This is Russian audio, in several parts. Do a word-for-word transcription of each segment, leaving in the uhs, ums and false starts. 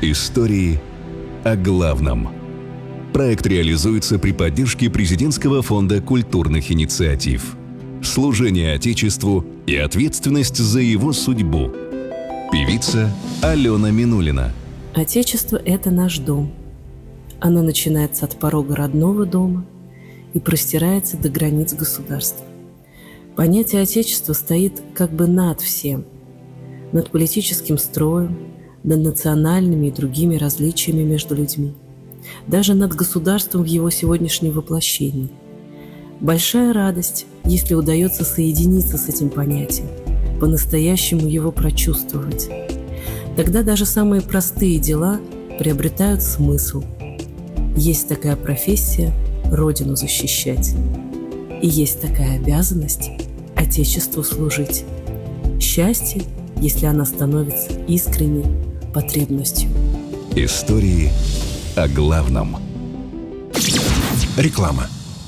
Истории о главном. Проект реализуется при поддержке Президентского фонда культурных инициатив. Служение Отечеству и ответственность за его судьбу. Певица Алена Минулина. Отечество – это наш дом. Оно начинается от порога родного дома и простирается до границ государства. Понятие Отечества стоит как бы над всем, над политическим строем, над национальными и другими различиями между людьми, даже над государством в его сегодняшнем воплощении. Большая радость, если удается соединиться с этим понятием, по-настоящему его прочувствовать. Тогда даже самые простые дела приобретают смысл. Есть такая профессия – Родину защищать. И есть такая обязанность – Отечеству служить. Счастье, если она становится искренней потребностью. Истории о главном. Реклама.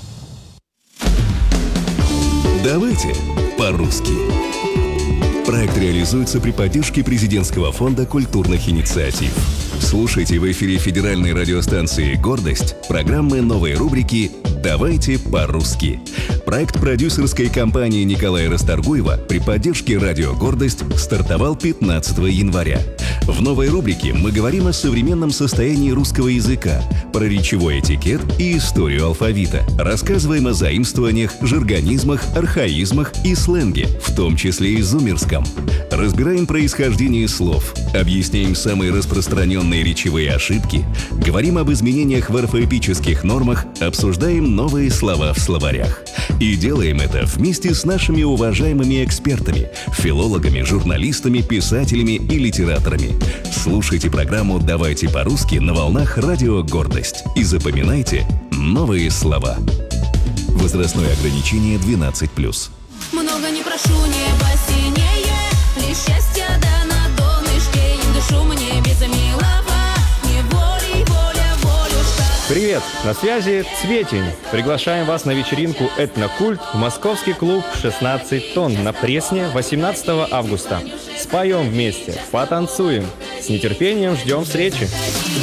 Давайте по-русски. Проект реализуется при поддержке Президентского фонда культурных инициатив. Слушайте в эфире федеральной радиостанции «Гордость» программы новой рубрики «Давайте по-русски». Проект продюсерской компании Николая Расторгуева при поддержке радио «Гордость» стартовал пятнадцатого января. В новой рубрике мы говорим о современном состоянии русского языка, про речевой этикет и историю алфавита. Рассказываем о заимствованиях, жаргонизмах, архаизмах и сленге, в том числе и зумерском. Разбираем происхождение слов, объясняем самые распространенные речевые ошибки, говорим об изменениях в орфоэпических нормах, обсуждаем новые слова в словарях. И делаем это вместе с нашими уважаемыми экспертами, филологами, журналистами, писателями и литераторами. Слушайте программу «Давайте по-русски» на волнах радио «Гордость» и запоминайте новые слова. Возрастное ограничение двенадцать плюс. Много не прошу, небо синее, лишь счастье да на донышке, не дышу мне без милого, не волей воля волю штат. Привет! На связи Цветень. Приглашаем вас на вечеринку «Этнокульт» в московский клуб шестнадцать тонн на Пресне восемнадцатого августа. Споем вместе, потанцуем. С нетерпением ждем встречи.